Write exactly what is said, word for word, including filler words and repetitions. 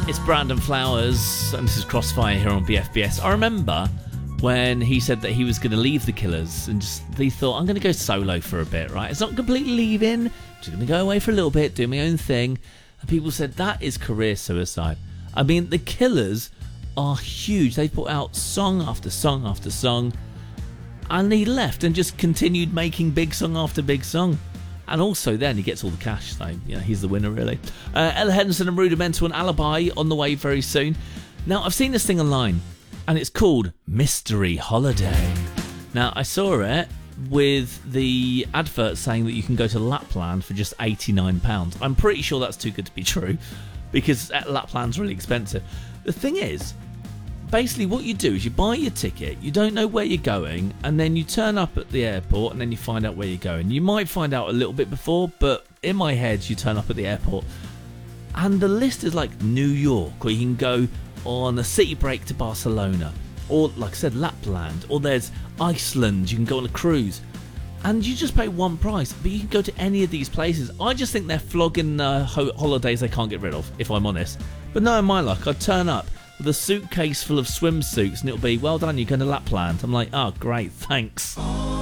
It's Brandon Flowers, and this is Crossfire here on B F B S. I remember when he said that he was going to leave the Killers and just he thought, I'm going to go solo for a bit, right? It's not completely leaving, I'm just going to go away for a little bit, do my own thing. And people said that is career suicide. I mean, the Killers are huge. They put out song after song after song, and he left and just continued making big song after big song. And also then he gets all the cash, so you know, he's the winner really. Uh, Ella Henderson and Rudimental and Alibi on the way very soon. Now, I've seen this thing online, and it's called Mystery Holiday. Now, I saw it with the advert saying that you can go to Lapland for just eighty-nine pounds. I'm pretty sure that's too good to be true, because Lapland's really expensive. The thing is, basically what you do is you buy your ticket, you don't know where you're going, and then you turn up at the airport and then you find out where you're going. You might find out a little bit before, but in my head you turn up at the airport and the list is like New York, or you can go on a city break to Barcelona, or like I said, Lapland, or there's Iceland, you can go on a cruise, and you just pay one price, but you can go to any of these places. I just think they're flogging uh, ho- holidays they can't get rid of, if I'm honest. But knowing my luck, I'd turn up with a suitcase full of swimsuits and it'll be, well done, you're going to Lapland. I'm like, oh great, thanks.